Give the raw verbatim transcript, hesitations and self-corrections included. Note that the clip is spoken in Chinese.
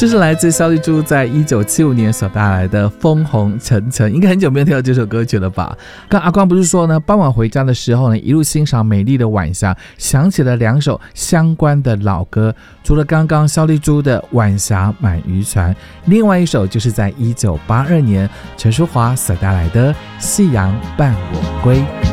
这是来自萧丽珠在一九七五年所带来的《风红尘尘》，应该很久没有听到这首歌曲了吧？刚阿光不是说呢，傍晚回家的时候呢，一路欣赏美丽的晚霞，想起了两首相关的老歌，除了刚刚萧丽珠的《晚霞满渔船》，另外一首就是在一九八二年陈淑桦所带来的《夕阳伴我归》。